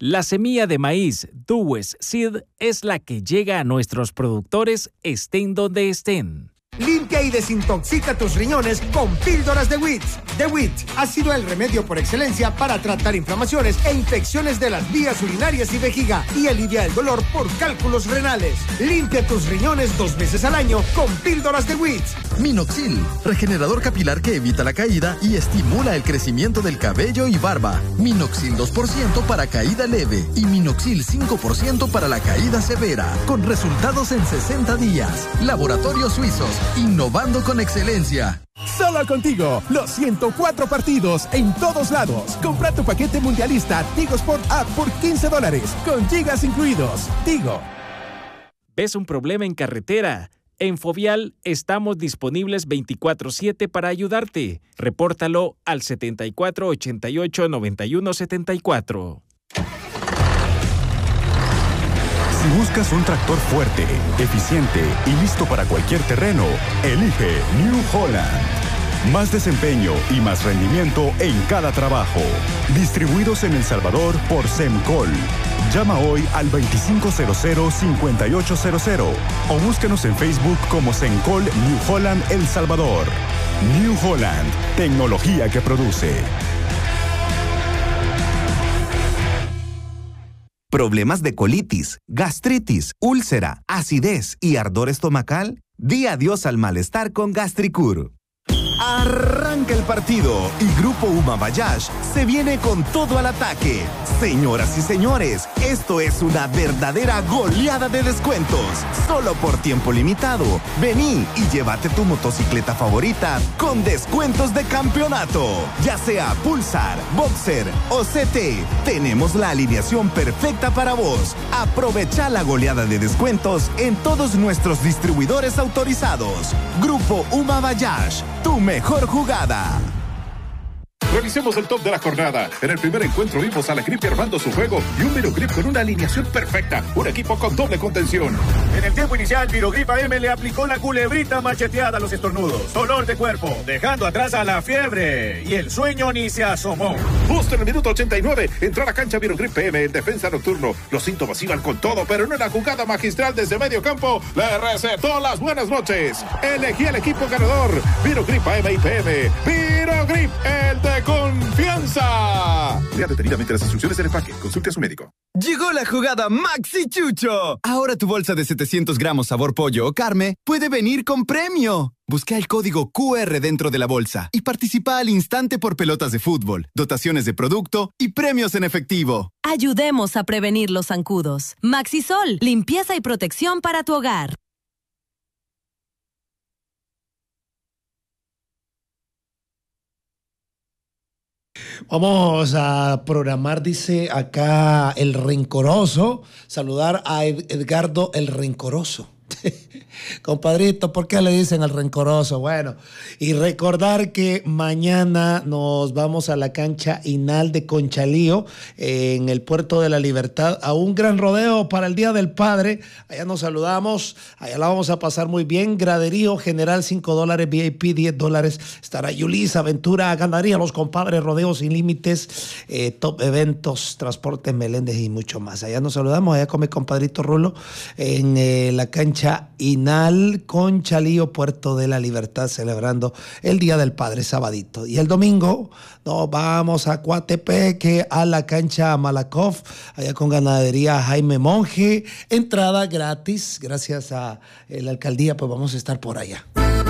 La semilla de maíz Duwes Seed es la que llega a nuestros productores estén donde estén. Limpia y desintoxica tus riñones con píldoras de WIT. The WIT ha sido el remedio por excelencia para tratar inflamaciones e infecciones de las vías urinarias y vejiga y alivia el dolor por cálculos renales. Limpia tus riñones 2 veces al año con píldoras de WIT. Minoxil, regenerador capilar que evita la caída y estimula el crecimiento del cabello y barba. Minoxil 2% para caída leve y Minoxil 5% para la caída severa, con resultados en 60 días. Laboratorios Suizos, innovando con excelencia. Solo contigo, los 104 partidos en todos lados. Compra tu paquete mundialista Tigo Sport App por $15, con gigas incluidos. Tigo. ¿Ves un problema en carretera? En Fovial estamos disponibles 24/7 para ayudarte. Repórtalo al 74 88 91 74. Si buscas un tractor fuerte, eficiente y listo para cualquier terreno, elige New Holland. Más desempeño y más rendimiento en cada trabajo. Distribuidos en El Salvador por Semcol. Llama hoy al 2500-5800 o búscanos en Facebook como Semcol New Holland El Salvador. New Holland, tecnología que produce. ¿Problemas de colitis, gastritis, úlcera, acidez y ardor estomacal? Di adiós al malestar con Gastricur. Arranca el partido y Grupo Uma Bayash se viene con todo al ataque. Señoras y señores, esto es una verdadera goleada de descuentos. Solo por tiempo limitado. Vení y llévate tu motocicleta favorita con descuentos de campeonato. Ya sea Pulsar, Boxer o CT, tenemos la alineación perfecta para vos. Aprovecha la goleada de descuentos en todos nuestros distribuidores autorizados. Grupo Uma Bayash, tu mejor jugada. Revisemos el top de la jornada. En el primer encuentro vimos a la Grip armando su juego y un Virogrip con una alineación perfecta. Un equipo con doble contención. En el tiempo inicial, Virogrip AM le aplicó la culebrita macheteada a los estornudos. Dolor de cuerpo, dejando atrás a la fiebre. Y el sueño ni se asomó. Justo en el minuto 89, entró a la cancha Virogrip PM en defensa nocturno. Los síntomas iban con todo, pero en una jugada magistral desde medio campo, le recetó las buenas noches. Elegí el equipo ganador. Virogrip AM y PM. Virogrip, el de confianza. Lea detenidamente las instrucciones del empaque. Consulte a su médico. Llegó la jugada Maxi Chucho. Ahora tu bolsa de 700 gramos sabor pollo o carne puede venir con premio. Busca el código QR dentro de la bolsa y participa al instante por pelotas de fútbol, dotaciones de producto y premios en efectivo. Ayudemos a prevenir los zancudos. Maxisol, limpieza y protección para tu hogar. Vamos a programar, dice acá el Rencoroso, saludar a Edgardo el Rencoroso. Compadrito, ¿por qué le dicen al Rencoroso? Bueno, y recordar que mañana nos vamos a la cancha Inal de Conchalío, en el Puerto de la Libertad, a un gran rodeo para el Día del Padre. Allá nos saludamos, allá la vamos a pasar muy bien. Graderío general $5, VIP $10. Estará Yulisa, Aventura, Ganadería, Los Compadres, Rodeos Sin Límites, Top Eventos, Transportes Meléndez y mucho más. Allá nos saludamos, allá con mi compadrito Rulo, en la cancha Inal Conchalío, Puerto de la Libertad, celebrando el Día del Padre, sabadito. Y el domingo nos vamos a Coatepeque, a la cancha Malakoff, allá con Ganadería Jaime Monje, entrada gratis, gracias a la alcaldía, pues vamos a estar por allá.